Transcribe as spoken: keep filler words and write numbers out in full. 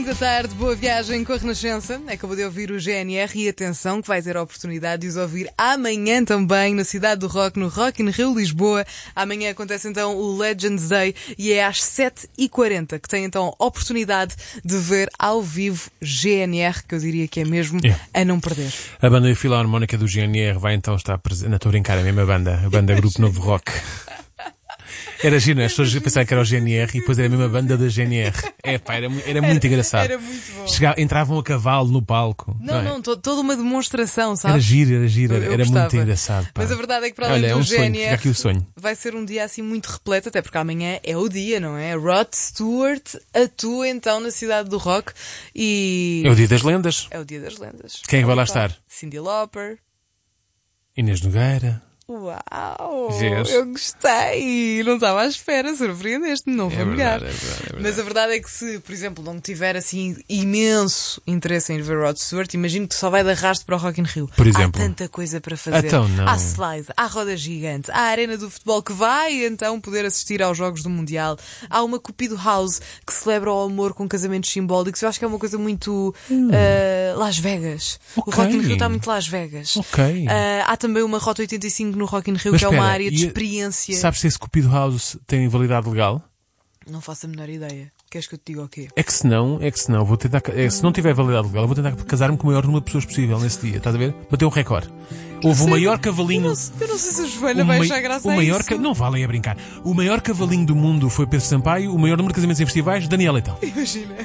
Da tarde, boa viagem com a Renascença. Acabou de ouvir o G N R e atenção que vai ter a oportunidade de os ouvir amanhã também na Cidade do Rock, no Rock in Rio, Lisboa. Amanhã acontece então o Legends Day e é às sete e quarenta que tem então a oportunidade de ver ao vivo G N R, que eu diria que é mesmo Yeah. a não perder. A banda filarmónica do G N R vai então estar presente. Não, estou a brincar, a mesma banda, a banda Grupo Novo Rock. Era giro, né? As pessoas pensavam que era o G N R e depois era a mesma banda da G N R. É pá, era, era muito era, engraçado. Era muito bom. Chegava, entravam a cavalo no palco. Não, Não, é? não, to- toda uma demonstração, sabes? Era giro, era giro, Eu- era, eu era gostava. muito engraçado. Pá. Mas a verdade é que para além Olha, é do um sonho, G N fica R aqui o sonho. vai ser um dia assim muito repleto, até porque amanhã é o dia, não é? Rod Stewart atua então na Cidade do Rock e... É o dia das lendas. É o dia das lendas. Quem é que vai lá Opa, estar? Cyndi Lauper. Inês Nogueira. Uau! Vês? Eu gostei! Não estava à espera, surpreendeste-me, não vou É negar. verdade, é verdade, é verdade. Mas a verdade é que se, por exemplo, não tiver assim imenso interesse em ver Rod Stewart, imagino que só vai de arrasto para o Rock in Rio. Por exemplo. Há tanta coisa para fazer. Então não. Há slide, há roda gigante, há a arena do futebol que vai então poder assistir aos Jogos do Mundial. Há uma Cupido House que celebra o amor com casamentos simbólicos. Eu acho que é uma coisa muito uh, Las Vegas. O Ok. Rock in Rio está muito Las Vegas. Ok. Uh, há também uma Rota oitenta e cinco no Rock in Rio, Mas que é uma espera, área de e- experiência. Sabes se esse Cupido House tem validade legal? Não faço a menor ideia. Queres que eu te diga o quê? É que se não, é que se não, vou tentar, é, se não tiver validade legal, eu vou tentar casar-me com o maior número de pessoas possível nesse dia, estás a ver? Bateu um recorde. Houve o maior cavalinho. Eu não, sei- eu não sei se a Joana o vai mai- achar graça o a maior isso. ca- Não valem a brincar. O maior cavalinho do mundo foi Pedro Sampaio, o maior número de casamentos em festivais, Daniel Leitão. Imagina.